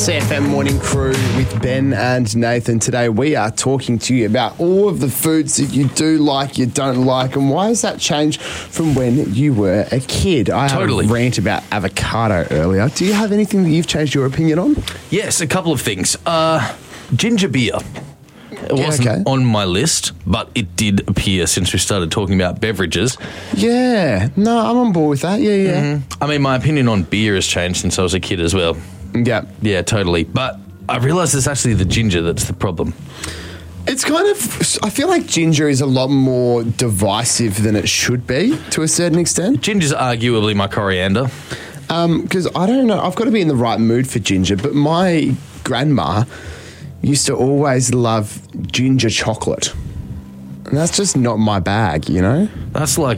SAFM Morning Crew with Ben and Nathan. Today we are talking to you about all of the foods that you do like, you don't like, and why has that changed from when you were a kid? I had a rant about avocado earlier. Do you have anything that you've changed your opinion on? Yes, a couple of things. Ginger beer. It wasn't on my list, but it did appear since we started talking about beverages. Yeah. No, I'm on board with that. Yeah. Mm-hmm. I mean, my opinion on beer has changed since I was a kid as well. Yeah. Yeah, totally. But I realised it's actually the ginger that's the problem. It's kind of, I feel like ginger is a lot more divisive than it should be to a certain extent. Ginger's arguably my coriander. Because I don't know, I've got to be in the right mood for ginger, but my grandma used to always love ginger chocolate. And that's just not my bag, you know? That's like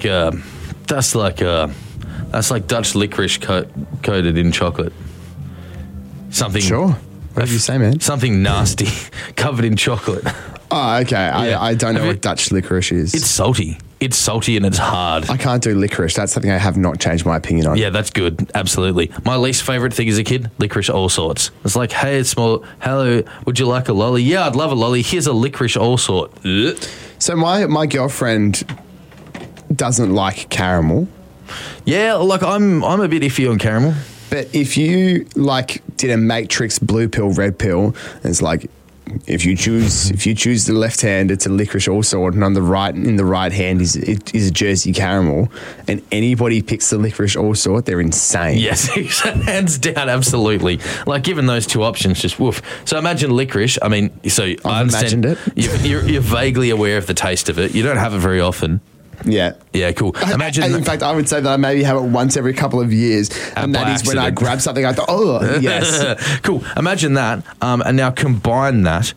Dutch licorice coated in chocolate. Something. Sure. What did you say, man? Something nasty covered in chocolate. Oh, okay. Yeah. I don't know what Dutch licorice is. It's salty. It's salty and it's hard. I can't do licorice. That's something I have not changed my opinion on. Yeah, that's good. Absolutely. My least favourite thing as a kid, licorice all sorts. It's like, hey, it's small. Hello, would you like a lolly? Yeah, I'd love a lolly. Here's a licorice all sort. So my girlfriend doesn't like caramel. Yeah, like I'm a bit iffy on caramel. But if you did a Matrix blue pill, red pill, it's like if you choose the left hand, it's a licorice all sort, and in the right hand is a Jersey caramel, and anybody picks the licorice all sort, they're insane. Yes, hands down, absolutely. Like given those two options, just woof. So imagine licorice. I mean, I understand imagined it. You're vaguely aware of the taste of it. You don't have it very often. Yeah. Yeah, cool. Imagine. And in fact, I would say that I maybe have it once every couple of years. And that is when I grab something, I thought, oh, yes. Cool. Imagine that. And now combine that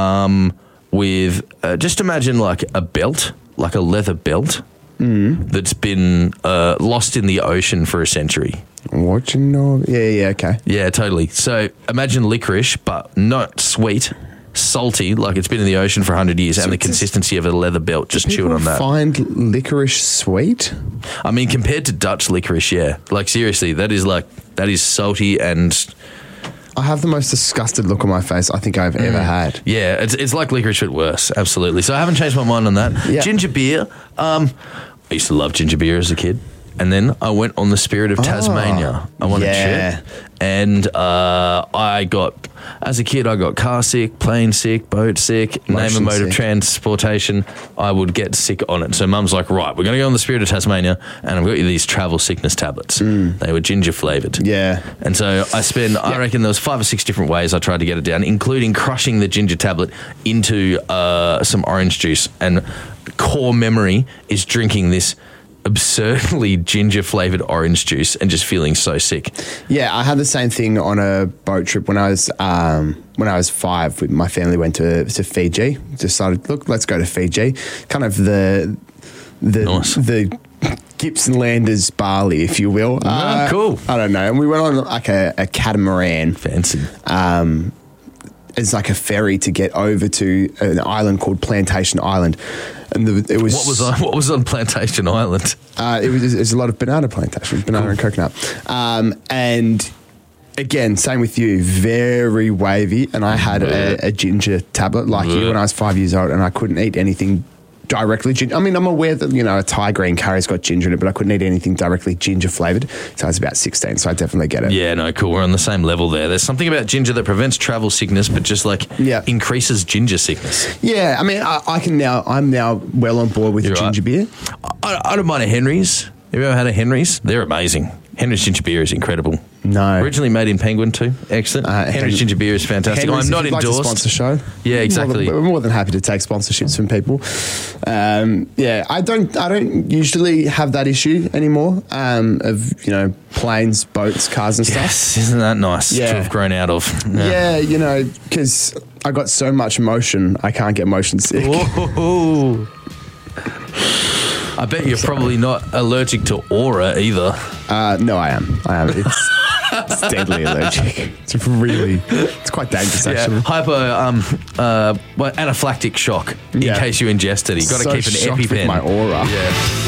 with, just imagine like a belt, like a leather belt that's been lost in the ocean for a century. What you know? Yeah, okay. Yeah, totally. So imagine licorice, but not sweet. Salty, like it's been in the ocean for 100 years, and the consistency of a leather belt, just chewing on that. Find licorice sweet? I mean, compared to Dutch licorice, yeah. Like seriously, that is salty, and I have the most disgusted look on my face I think I've ever had. Yeah, it's like licorice but worse, absolutely. So I haven't changed my mind on that. Yeah. Ginger beer, I used to love ginger beer as a kid. And then I went on the Spirit of Tasmania. I wanted to trip. And as a kid, I got car sick, plane sick, boat sick, name a mode of transportation, I would get sick on it. So Mum's like, right, we're going to go on the Spirit of Tasmania, and I've got you these travel sickness tablets. They were ginger flavoured. Yeah. And so I reckon there was 5 or 6 different ways I tried to get it down, including crushing the ginger tablet into some orange juice. And core memory is drinking this absurdly ginger flavoured orange juice and just feeling so sick. Yeah, I had the same thing on a boat trip when I was 5. My family went to Fiji. Decided, look, let's go to Fiji. Kind of the Gippslanders Bali, if you will. Cool. I don't know. And we went on like a catamaran. Fancy. It's like a ferry to get over to an island called Plantation Island. And it was what was on Plantation Island? It was a lot of banana plantations, banana and coconut. And again, same with you, very wavy. And I had a ginger tablet like you when I was 5 years old, and I couldn't eat anything directly ginger. I mean, I'm aware that, a Thai green curry's got ginger in it, but I couldn't eat anything directly ginger flavoured. So I was about 16, so I definitely get it. Yeah, no, cool. We're on the same level there. There's something about ginger that prevents travel sickness, but just increases ginger sickness. Yeah, I mean, I'm now well on board with ginger beer. I don't mind a Henry's. Have you ever had a Henry's? They're amazing. Henry's ginger beer is incredible. No. Originally made in Penguin too. Excellent. Henry's ginger beer is fantastic. Henry's, I'm not endorsed. Like to sponsor show. Yeah, exactly. We're more than happy to take sponsorships from people. I don't usually have that issue anymore of planes, boats, cars and stuff. Yes, isn't that nice to have grown out of? Yeah, because I got so much motion, I can't get motion sick. Whoa. I bet you're probably not allergic to aura either. No, I am. It's deadly allergic. It's quite dangerous actually. Anaphylactic shock in case you ingest it. You got to keep an EpiPen. With my aura. Yeah.